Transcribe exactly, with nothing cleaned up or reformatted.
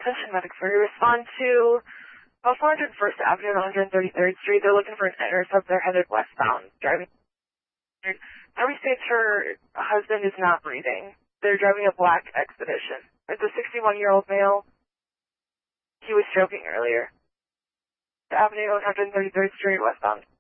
Attention medics, we respond to South one hundred first Avenue and one hundred thirty-third Street. They're looking for an intercept. They're headed westbound, driving. Every states her husband is not breathing. They're driving a black Expedition. It's a sixty-one-year-old male. He was stroking earlier. Avenue, one hundred thirty-third Street, westbound.